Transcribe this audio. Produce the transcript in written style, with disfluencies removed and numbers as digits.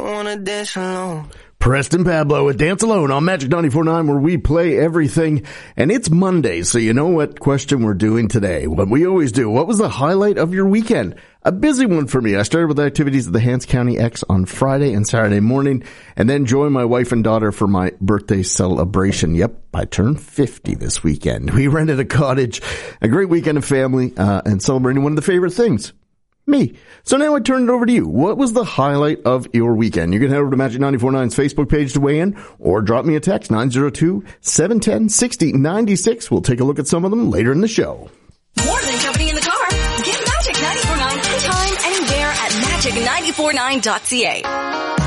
wanna dance alone. Preston Pablo with Dance Alone on Magic 94.9, where we play everything. And it's Monday, so you know what question we're doing today. What we always do. What was the highlight of your weekend? A busy one for me. I started with activities at the Hants County X on Friday and Saturday morning, and then joined my wife and daughter for my birthday celebration. Yep, I turned 50 this weekend. We rented a cottage, a great weekend of family, and celebrating one of the favorite things. Me. So now I turn it over to you. What was the highlight of your weekend? You can head over to Magic 94.9's Facebook page to weigh in, or drop me a text, 902-710-6096. We'll take a look at some of them later in the show. More than company in the car. Get Magic 94.9 anytime, anywhere at magic949.ca.